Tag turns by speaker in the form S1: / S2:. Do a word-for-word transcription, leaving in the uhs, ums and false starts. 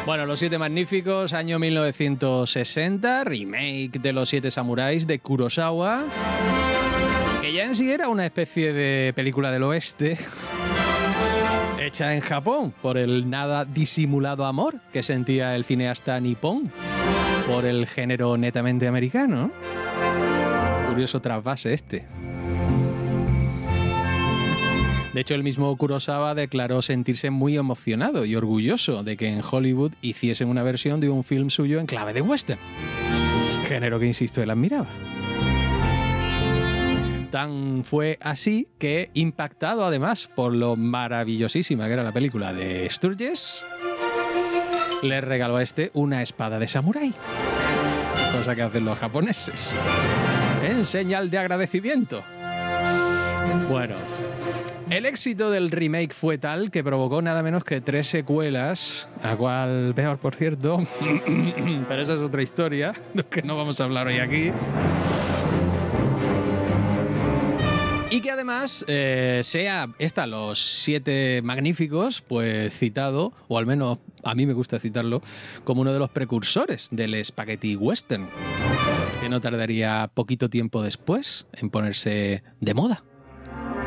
S1: Bueno, Los Siete Magníficos, año mil novecientos sesenta, remake de Los Siete Samuráis de Kurosawa, que ya en sí era una especie de película del oeste hecha en Japón por el nada disimulado amor que sentía el cineasta nipón por el género netamente americano. Curioso trasvase este. De hecho, el mismo Kurosawa declaró sentirse muy emocionado y orgulloso de que en Hollywood hiciesen una versión de un film suyo en clave de western. Género que, insisto, él admiraba. Tan fue así que, impactado además por lo maravillosísima que era la película de Sturges, le regaló a este una espada de samurái. Cosa que hacen los japoneses. En señal de agradecimiento. Bueno, el éxito del remake fue tal que provocó nada menos que tres secuelas, a cual peor, por cierto, pero esa es otra historia, que no vamos a hablar hoy aquí. Y que además eh, sea esta, Los Siete Magníficos, pues citado, o al menos a mí me gusta citarlo, como uno de los precursores del spaghetti western, que no tardaría poquito tiempo después en ponerse de moda.